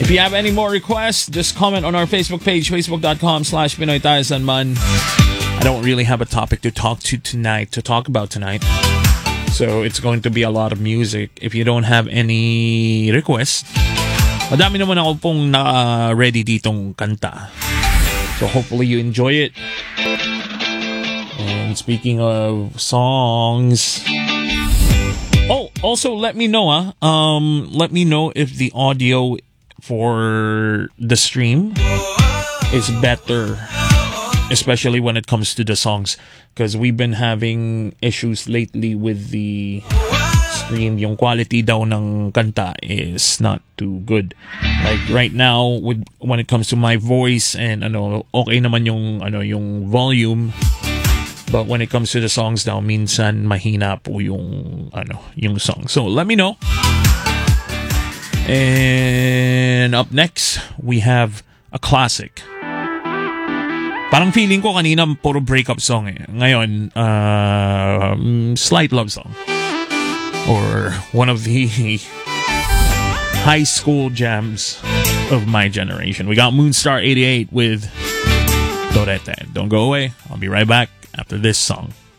If you have any more requests, just comment on our Facebook page, facebook.com/Pinoy Tayo Sanman. I don't really have a topic to talk about tonight. So it's going to be a lot of music. If you don't have any requests, madami naman ako pong ready ditong kanta. So hopefully you enjoy it. And speaking of songs, also let me know, let me know if the audio for the stream is better, especially when it comes to the songs, because we've been having issues lately with the stream. Yung quality daw ng kanta is not too good. Like right now, when it comes to my voice and okay naman yung volume. But when it comes to the songs daw, minsan mahina po yung song. So let me know. And up next, we have a classic. Parang feeling ko kanina puro breakup song eh. Ngayon, slight love song. Or one of the high school jams of my generation. We got Moonstar 88 with Dorete. Don't go away. I'll be right back after this song.